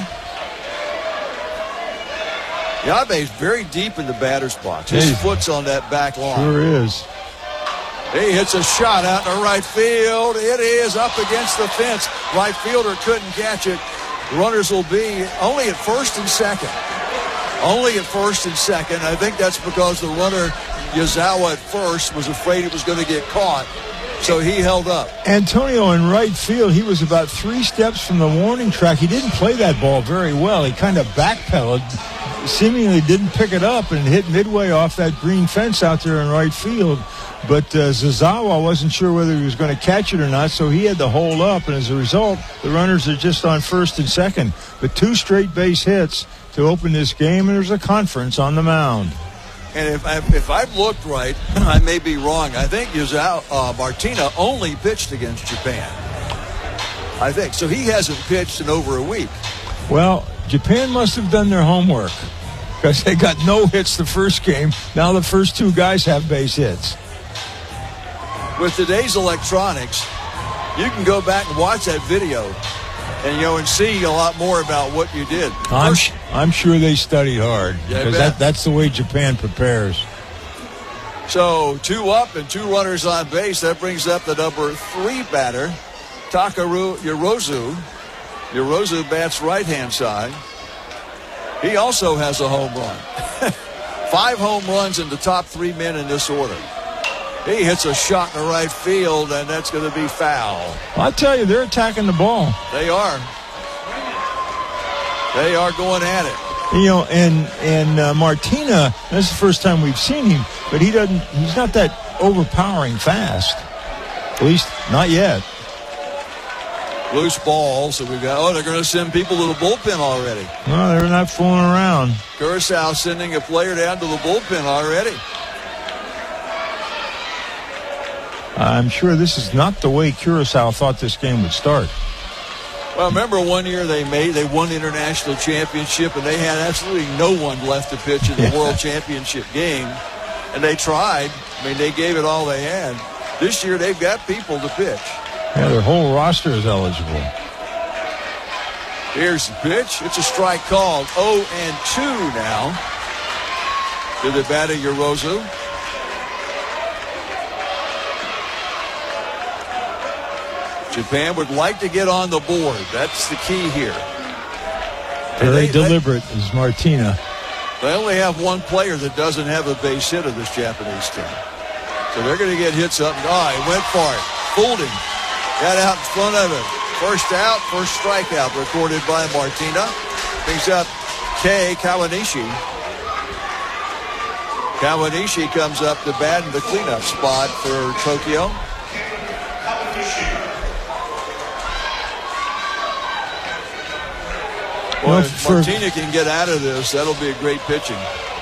Yabe's very deep in the batter's box. His hey, foot's on that back line. Sure is. He hits a shot out in the right field. It is up against the fence. Right fielder couldn't catch it. Runners will be only at first and second. Only at first and second. I think that's because the runner, Yazawa, at first was afraid it was going to get caught. So he held up. Antonio in right field, he was about three steps from the warning track. He didn't play that ball very well. He kind of backpedaled, seemingly didn't pick it up, and hit midway off that green fence out there in right field. But uh, Zazawa wasn't sure whether he was going to catch it or not, so he had to hold up. And as a result, the runners are just on first and second. But two straight base hits to open this game, and there's a conference on the mound. And if, I, if I've looked right, I may be wrong. I think Yuzao, uh, Martina only pitched against Japan. I think. So he hasn't pitched in over a week. Well, Japan must have done their homework because they got no hits the first game. Now the first two guys have base hits. With today's electronics, you can go back and watch that video and, you know, and see a lot more about what you did. I'm, I'm sure they studied hard yeah, because that, that's the way Japan prepares. So two up and two runners on base. That brings up the number three batter, Takaru Yorozu. Yorozu bats right-hand side. He also has a home run. Five home runs in the top three men in this order. He hits a shot in the right field, and that's going to be foul. I'll tell you, they're attacking the ball. They are. They are going at it. You know, and and uh, Martina, this is the first time we've seen him, but he doesn't. He's not that overpowering fast. At least not yet. Loose balls. So we've got. Oh, they're going to send people to the bullpen already. No, they're not fooling around. Curacao sending a player down to the bullpen already. I'm sure this is not the way Curacao thought this game would start. Well, remember one year they made they won the international championship and they had absolutely no one left to pitch in the yeah. world championship game, and they tried. I mean, they gave it all they had. This year they've got people to pitch. Yeah, their whole roster is eligible. Here's the pitch. It's a strike called. oh and two now to the batter, Yorozu. Japan would like to get on the board. That's the key here. Very they, deliberate they, is Martina. They only have one player that doesn't have a base hit of this Japanese team. So they're going to get hits up. Oh, he went for it. Fooled him. Got out in front of it. First out, first strikeout recorded by Martina. Brings up Kei Kawanishi. Kawanishi comes up to bat in the cleanup spot for Tokyo. Well, Well, if for- Martina can get out of this, that'll be a great pitching.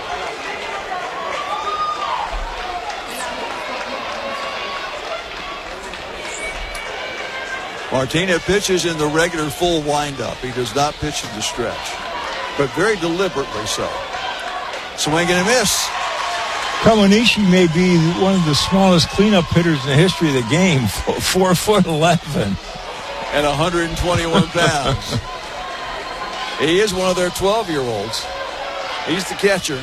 Martina pitches in the regular full windup. He does not pitch in the stretch, but very deliberately so. Swing and a miss. Kawanishi may be one of the smallest cleanup hitters in the history of the game, four foot eleven. And one hundred twenty-one pounds. He is one of their twelve-year-olds. He's the catcher.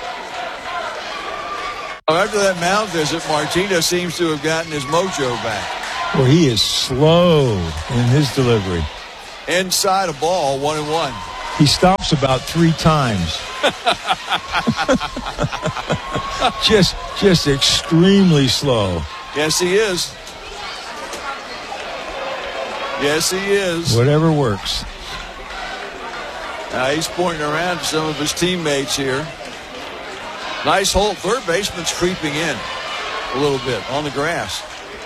After that mound visit, Martina seems to have gotten his mojo back. Well, he is slow in his delivery. Inside a ball, one and one. He stops about three times. just, just extremely slow. Yes, he is. Yes, he is. Whatever works. Now he's pointing around to some of his teammates here. Nice hold. Third baseman's creeping in a little bit on the grass.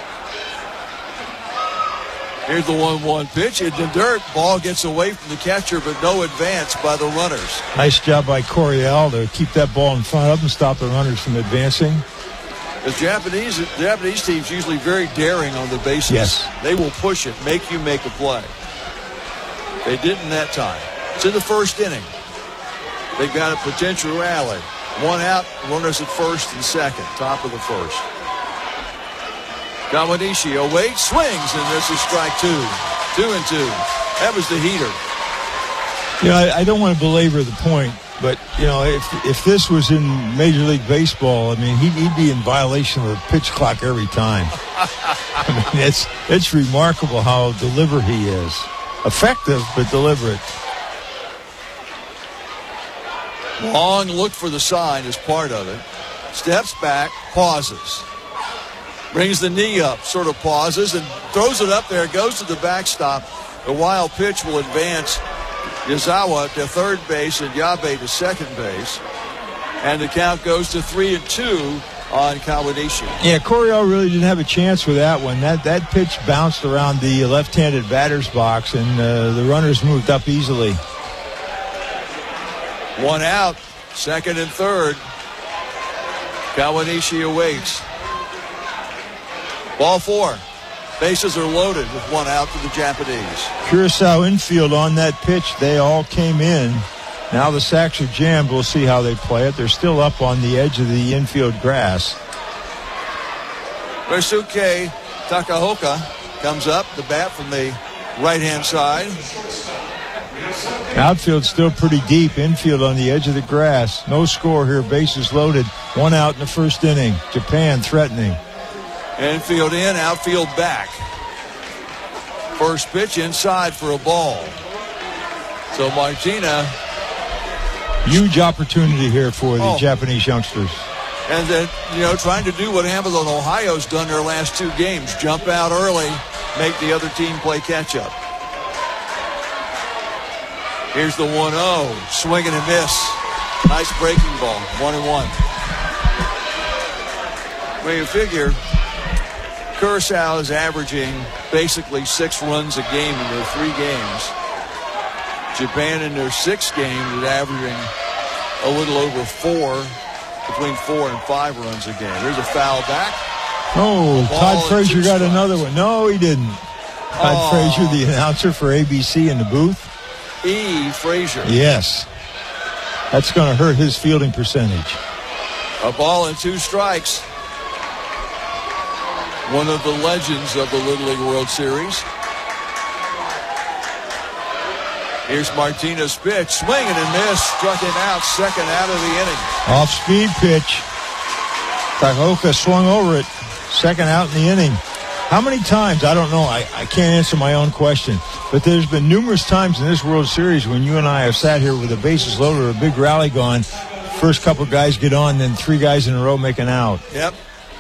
Here's the one one pitch. In the dirt, ball gets away from the catcher, but no advance by the runners. Nice job by Coryell to keep that ball in front of him and stop the runners from advancing. The Japanese, the Japanese team's usually very daring on the bases. Yes. They will push it, make you make a play. They didn't that time. It's in the first inning. They've got a potential rally. One out, runners at first and second, top of the first. Kawanishi awaits, swings, and this is strike two. Two and two. That was the heater. You know, I, I don't want to belabor the point, but, you know, if if this was in Major League Baseball, I mean, he'd, he'd be in violation of the pitch clock every time. I mean, it's, it's remarkable how deliberate he is. Effective, but deliberate. Long look for the sign as part of it. Steps back, pauses. Brings the knee up, sort of pauses, and throws it up there. Goes to the backstop. The wild pitch will advance Yazawa to third base and Yabe to second base. And the count goes to three and two on Kawanishi. Yeah, Coryell really didn't have a chance with that one. That that pitch bounced around the left-handed batter's box, and uh, the runners moved up easily. One out, second and third. Kawanishi awaits. Ball four. Bases are loaded with one out to the Japanese. Curacao infield on that pitch, they all came in. Now the sacks are jammed. We'll see how they play it. They're still up on the edge of the infield grass. Ryusuke Takahoka comes up, the bat from the right-hand side. Outfield still pretty deep. Infield on the edge of the grass. No score here. Bases loaded. One out in the first inning. Japan threatening. Infield in, outfield back. First pitch inside for a ball. So Martina. Huge opportunity here for the oh. Japanese youngsters. And then, you know, trying to do what Hamilton, Ohio's done their last two games. Jump out early, make the other team play catch up. Here's the one oh. Swing and a miss. Nice breaking ball. One and one. Well, you figure Curacao is averaging basically six runs a game in their three games. Japan in their six games is averaging a little over four, between four and five runs a game. There's a foul back. Oh, Todd Frazier got strikes. another one. No, he didn't. Todd Oh. Frazier, the announcer for A B C in the booth. E. Frazier. Yes. That's going to hurt his fielding percentage. A ball and two strikes. One of the legends of the Little League World Series. Here's Martina's pitch. Swing and a miss. Struck him out. Second out of the inning. Off-speed pitch. Takahoka swung over it. Second out in the inning. How many times? I don't know. I, I can't answer my own question. But there's been numerous times in this World Series when you and I have sat here with the bases loaded or a big rally gone. First couple guys get on, then three guys in a row make an out. Yep.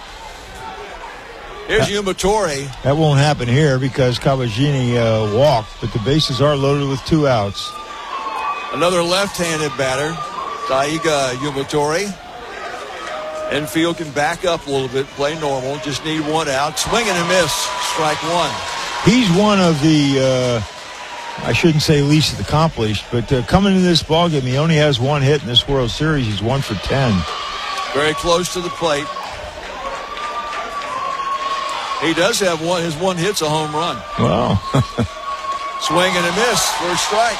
Here's Yumatori. That won't happen here because Kawajini uh, walked, but the bases are loaded with two outs. Another left-handed batter, Taiga Yumatori. Infield can back up a little bit, play normal, just need one out. Swing and a miss, strike one. He's one of the, uh, I shouldn't say least accomplished, but uh, coming into this ballgame, he only has one hit in this World Series. He's one for ten. Very close to the plate. He does have one. His one hit's a home run. Wow. Swing and a miss for a strike.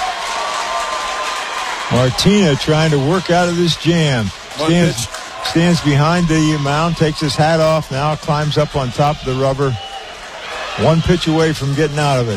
Martina trying to work out of this jam. Stands, stands behind the mound, takes his hat off, now climbs up on top of the rubber. One pitch away from getting out of it.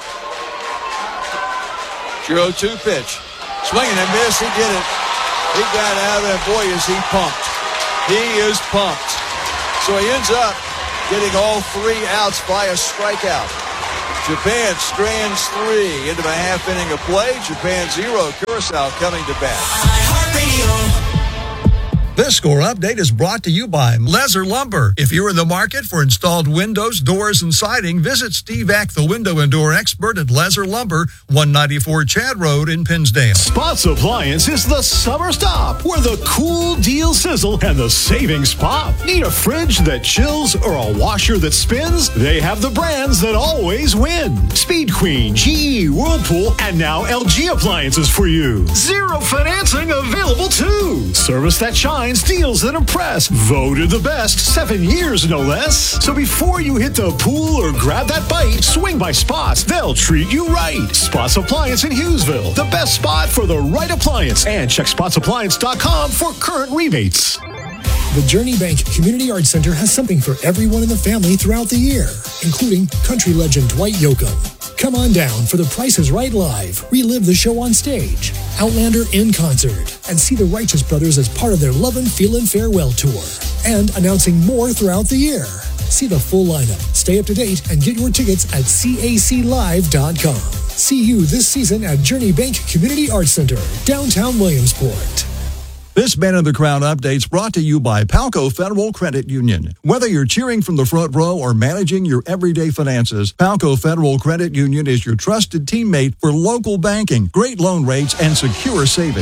oh two pitch. Swing and a miss. He did it. He got out of there. Boy, is he pumped. He is pumped. So he ends up getting all three outs by a strikeout. Japan strands three into a half inning of play. Japan zero. Curacao coming to bat. This score update is brought to you by Lezer Lumber. If you're in the market for installed windows, doors, and siding, visit Steve Ack, the window and door expert at Lezer Lumber, one ninety-four Chad Road in Pinsdale. Spots Appliance is the summer stop where the cool deals sizzle and the savings pop. Need a fridge that chills or a washer that spins? They have the brands that always win. Speed Queen, G E, Whirlpool, and now L G Appliances for you. Zero financing available too. Service that shines, deals that impress. Voted the best seven years, no less. So before you hit the pool or grab that bite, swing by Spots. They'll treat you right. Spots Appliance in Hughesville, the best spot for the right appliance. And check spots appliance dot com for current rebates. The Journey Bank Community Arts Center has something for everyone in the family throughout the year, including country legend Dwight Yoakam. Come on down for The Price is Right Live, relive the show on stage, Outlander in concert, and see the Righteous Brothers as part of their Lovin' Feelin' Farewell Tour, and announcing more throughout the year. See the full lineup, stay up to date, and get your tickets at C A C live dot com. See you this season at Journey Bank Community Arts Center, downtown Williamsport. This Man in the Crowd update's brought to you by Palco Federal Credit Union. Whether you're cheering from the front row or managing your everyday finances, Palco Federal Credit Union is your trusted teammate for local banking, great loan rates, and secure savings.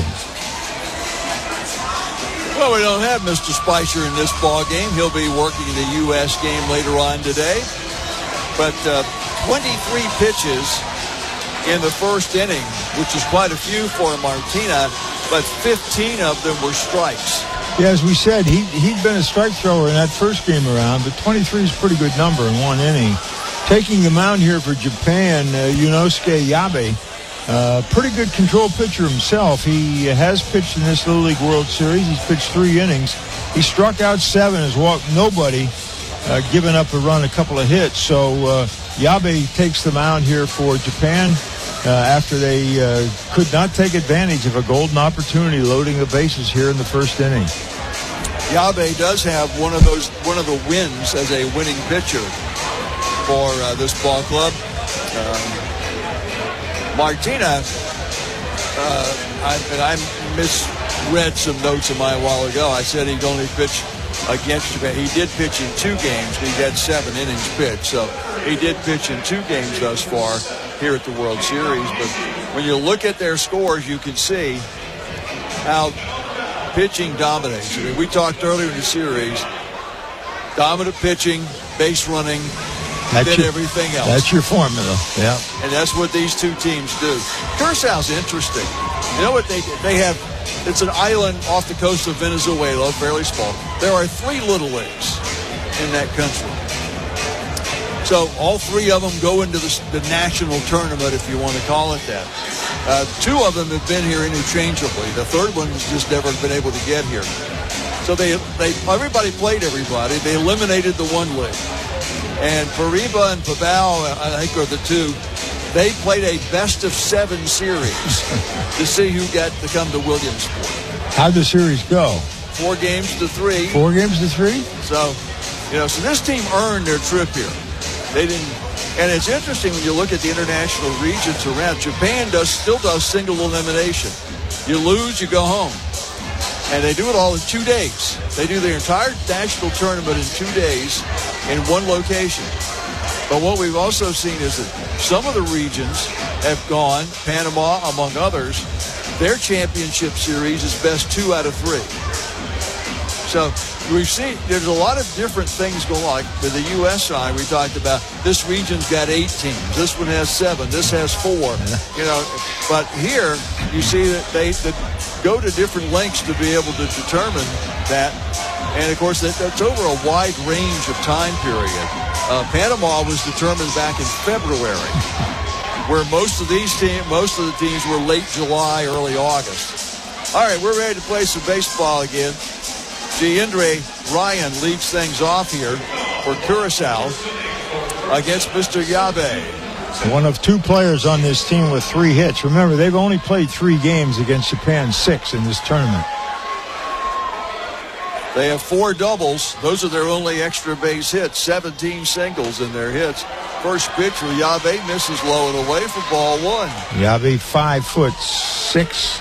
Well, we don't have Mister Spicer in this ball game. He'll be working the U S game later on today. But uh, twenty-three pitches in the first inning, which is quite a few for Martina, but fifteen of them were strikes. Yeah, as we said, he, he'd been a strike thrower in that first game around, but twenty-three is a pretty good number in one inning. Taking the mound here for Japan, uh, Yunosuke Yabe, uh, pretty good control pitcher himself. He has pitched in this Little League World Series. He's pitched three innings. He struck out seven, has walked nobody, uh, given up a run, a couple of hits. So uh, Yabe takes the mound here for Japan. Uh, after they uh, could not take advantage of a golden opportunity loading the bases here in the first inning. Yabe does have one of those one of the wins as a winning pitcher for uh, this ball club. Um, Martina, uh, I, and I misread some notes of mine a while ago. I said he'd only pitch against Japan. He did pitch in two games. He had seven innings pitched, so he did pitch in two games thus far here at the World Series. But when you look at their scores, you can see how pitching dominates. I mean, we talked earlier in the series, dominant pitching, base running, that's then your, everything else. That's your formula, yeah. And that's what these two teams do. Curaçao's interesting. You know what they they have? It's an island off the coast of Venezuela, fairly small. There are three little leagues in that country. So all three of them go into the, the national tournament, if you want to call it that. Uh, two of them have been here interchangeably. The third one has just never been able to get here. So they, they everybody played everybody. They eliminated the one league. And Pariba and Pabao, I think, are the two. They played a best of seven series to see who got to come to Williamsport. How'd the series go? Four games to three. Four games to three? So, you know, so this team earned their trip here. They didn't, and it's interesting when you look at the international regions around. Japan does still does single elimination. You lose, you go home, and they do it all in two days. They do their entire national tournament in two days in one location. But what we've also seen is that some of the regions have gone, Panama among others, their championship series is best two out of three. So we've seen there's a lot of different things going on. Like with the U S side, we talked about this region's got eight teams. This one has seven. This has four. You know, but here you see that they that go to different lengths to be able to determine that. And of course, that, that's over a wide range of time period. Uh, Panama was determined back in February, where most of these teams, most of the teams were late July, early August. All right, we're ready to play some baseball again. Giendre Ryan leads things off here for Curacao against Mister Yabe. One of two players on this team with three hits. Remember, they've only played three games against Japan, six in this tournament. They have four doubles. Those are their only extra base hits. seventeen singles in their hits. First pitch for Yabe misses low and away for ball one. Yabe, five foot six,